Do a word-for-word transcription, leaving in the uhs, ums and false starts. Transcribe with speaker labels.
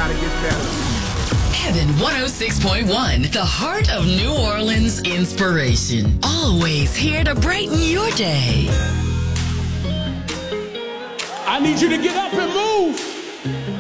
Speaker 1: gotta get better.
Speaker 2: Heaven one oh six point one, the heart of New Orleans inspiration. Always here to brighten your day.
Speaker 3: I need you to get up and move.